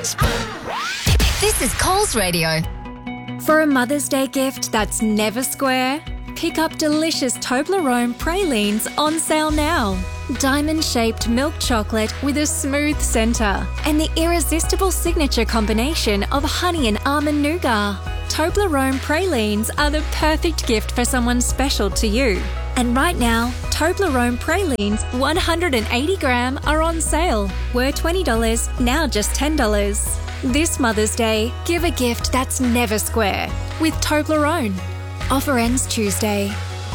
This is Coles Radio. For a Mother's Day gift that's never square, pick up delicious Toblerone pralines on sale now. Diamond-shaped milk chocolate with a smooth centre and the irresistible signature combination of honey and almond nougat. Toblerone pralines are the perfect gift for someone special to you. And right now, Toblerone pralines 180 gram are on sale. Were $20, now just $10. This Mother's Day, give a gift that's never square with Toblerone. Offer ends Tuesday.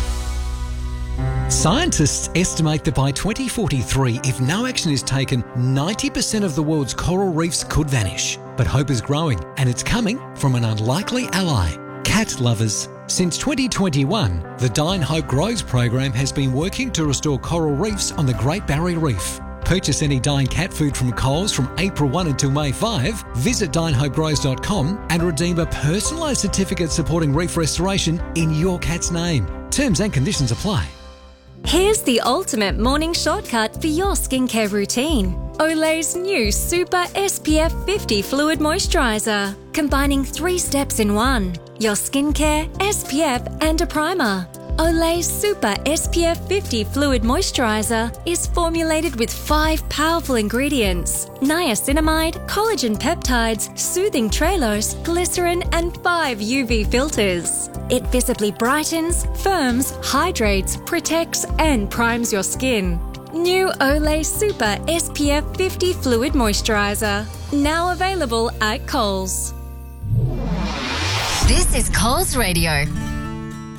Scientists estimate that by 2043, if no action is taken, 90% of the world's coral reefs could vanish. But hope is growing, and it's coming from an unlikely ally: cat lovers. Since 2021, the Dine Hope Grows program has been working to restore coral reefs on the Great Barrier Reef. Purchase any Dine cat food from Coles from April 1 until May 5, visit dinehopegrows.com and redeem a personalised certificate supporting reef restoration in your cat's name. Terms and conditions apply. Here's the ultimate morning shortcut for your skincare routine. Olay's new Super SPF 50 Fluid Moisturiser, combining 3 steps in one: your skincare, SPF and a primer. Olay's Super SPF 50 Fluid Moisturiser is formulated with 5 powerful ingredients: niacinamide, collagen peptides, soothing trehalose, glycerin and 5 UV filters. It visibly brightens, firms, hydrates, protects and primes your skin. New Olay Super SPF 50 Fluid Moisturiser. Now available at Coles. This is Coles Radio.